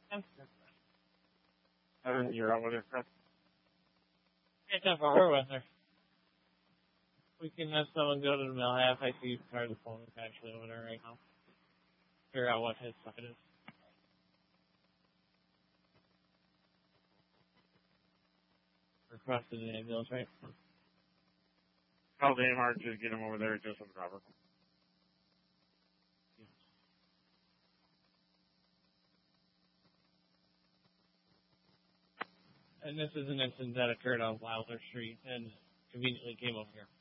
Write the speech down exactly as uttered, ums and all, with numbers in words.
Uh, you're out with her, Chris? It's not for her weather. We can have someone go to the mill half. I see part of the phone is actually over there right now. Figure out what his side is. Requested an ambulance, right? Call the A M R, just get him over there, just on the driver. And this is an incident that occurred on Wilder Street and conveniently came over here.